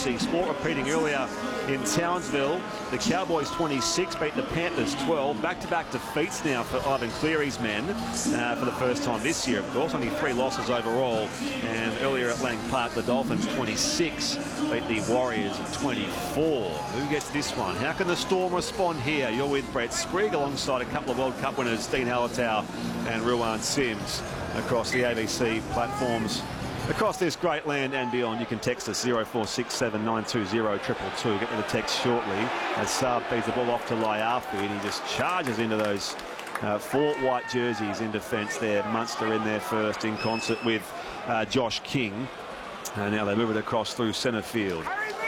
ABC Sport. Repeating earlier in Townsville, the Cowboys 26 beat the Panthers 12. Back-to-back defeats now for Ivan Cleary's men for the first time this year, of course. Only 3 losses overall. And earlier at Lang Park, the Dolphins 26 beat the Warriors 24. Who gets this one? How can the Storm respond here? You're with Brett Sprigg alongside a couple of World Cup winners, Dean Hallertau and Ruan Sims, across the ABC platforms across this great land and beyond. You can text us 0467 920 222. Get to the text shortly as Saab feeds the ball off to Laiafi, and he just charges into those 4 white jerseys in defence there. Munster in there first in concert with Josh King. And now they move it across through centre field.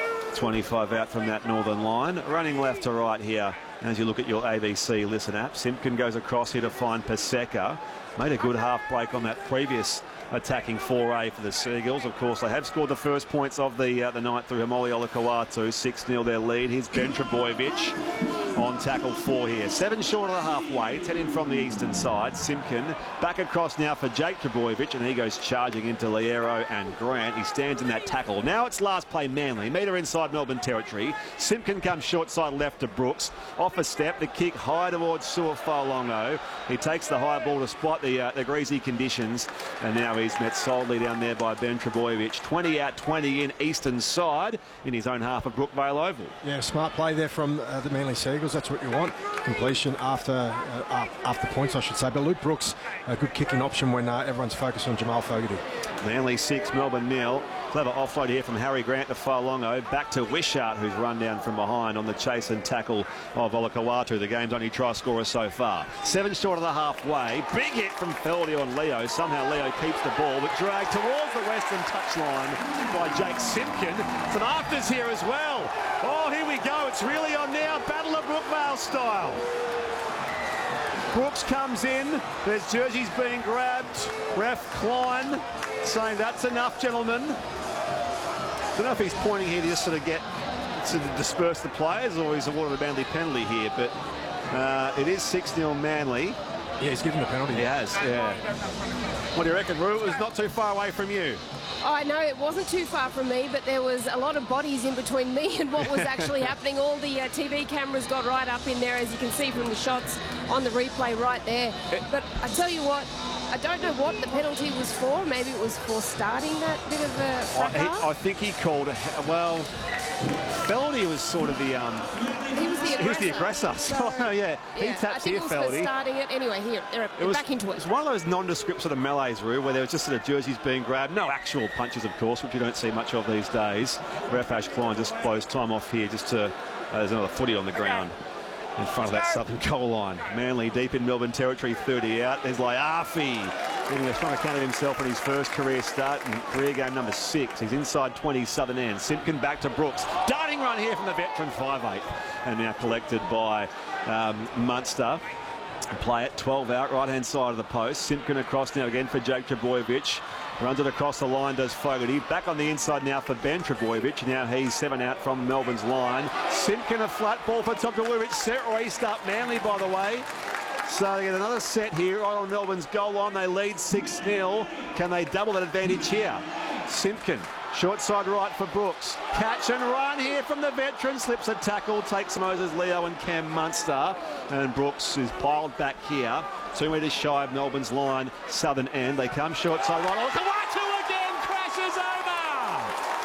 25 out from that northern line. Running left to right here as you look at your ABC Listen app. Simpkin goes across here to find Paseka. Made a good half break on that previous attacking foray for the Seagulls. Of course, they have scored the first points of the night through Hamoli Olakau'atu. 6-0 their lead. Here's Ben Trbojevic on tackle 4 here. 7 short of the halfway. 10 in from the eastern side. Simpkin back across now for Jake Trbojevic, and he goes charging into Liero and Grant. He stands in that tackle. Now it's last play Manly. Metre inside Melbourne territory. Simpkin comes short side left to Brooks. Off a step. The kick high towards Suafolongo. He takes the high ball despite the greasy conditions, and now he's met solidly down there by Ben Trbojevic. 20 out, 20 in, eastern side in his own half of Brookvale Oval. Yeah, smart play there from the Manly Seagulls. That's what you want. Completion after points, I should say. But Luke Brooks, a good kicking option when everyone's focused on Jamal Fogarty. Manly 6, Melbourne 0. Clever offload here from Harry Grant to Failongo. Back to Wishart, who's run down from behind on the chase and tackle of Olakau'atu, the game's only try scorer so far. 7 short of the halfway. Big hit from Feldy on Leo. Somehow Leo keeps the ball, but dragged towards the western touchline by Jake Simpkin. Some afters here as well. Oh, here we go. It's really on now. Battle of Brookvale style. Brooks comes in. There's jerseys being grabbed. Ref Klein saying that's enough, gentlemen. I don't know if he's pointing here to just sort of get to disperse the players, or he's awarded a Manly penalty here, but it is 6-0 Manly. Yeah, he's given the penalty. He has, yeah. What do you reckon, Roo? It was not too far away from you. Oh, I know it wasn't too far from me, but there was a lot of bodies in between me and what was actually happening. All the TV cameras got right up in there, as you can see from the shots on the replay right there. But I tell you what, I don't know what the penalty was for. Maybe it was for starting that bit of a fracas. I think he called well, Feldy was sort of the he was the aggressor. So, yeah, he taps here, Feldy. Starting it anyway. Here, they're back into it. It was one of those nondescript sort of melees, Roo, where there was just sort of jerseys being grabbed. No actual punches, of course, which you don't see much of these days. Ref Ash Klein just blows time off here just to there's another footy on the ground in front of that southern goal line. Manly deep in Melbourne territory, 30 out. There's Laiafi getting a strong account of himself in his first career start and career game number 6. He's inside 20 southern end. Simpkin back to Brooks. Darting run here from the veteran 5'8", and now collected by Munster. Play it 12 out, right hand side of the post. Simpkin across now again for Jake Trbojevic. Runs it across the line, does Fogarty. Back on the inside now for Ben Trbojevic. Now he's 7 out from Melbourne's line. Simpkin a flat ball for Tom Trbojevic. Set restart Manly, by the way. So they get another set here right on Melbourne's goal line. They lead 6-0. Can they double that advantage here? Simpkin, short side right for Brooks. Catch and run here from the veteran. Slips a tackle, takes Moses Leo and Cam Munster. And Brooks is piled back here. 2 metres shy of Melbourne's line, southern end. They come short side right. Olakau'atu again crashes over.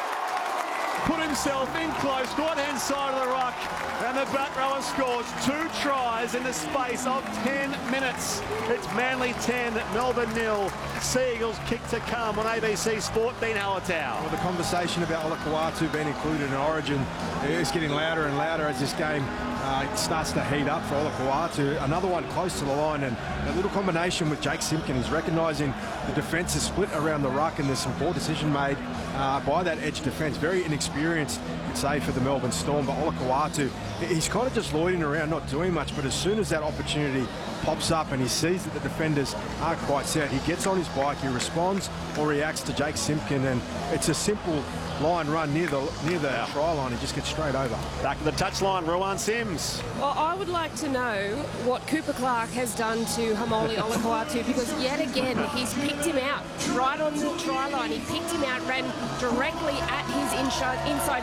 Put himself in close, right-hand side of the ruck. And the back rower scores 2 tries in the space of 10 minutes. It's Manly 10, Melbourne 0. Seagulls kick to come on ABC Sport. Dean Hallertau. Well, the conversation about Olakau'atu being included in Origin is getting louder and louder as this game starts to heat up for Olakau'atu. Another one close to the line, and a little combination with Jake Simpkin. He's recognising the defence is split around the ruck, and there's some poor decision made by that edge defence. Very inexperienced, you'd say, for the Melbourne Storm, but Olakau'atu, he's kind of just loitering around, not doing much, but as soon as that opportunity pops up and he sees that the defenders aren't quite set, he gets on his bike, he responds or reacts to Jake Simpkin, and it's a simple line run near the try line. He just gets straight over. Back to the touchline, Ruan Sims. Well, I would like to know what Cooper Clark has done to Hamoli Olakau'atu, because yet again he's picked him out right on the try line. He picked him out, ran directly at his inside